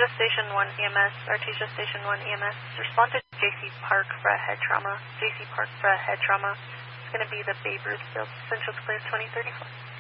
Artesia Station 1 EMS, Artesia Station 1 EMS. Respond to JC Park for a head trauma. JC Park for a head trauma. It's going to be the Babe Ruth Field, Central Clear 2034.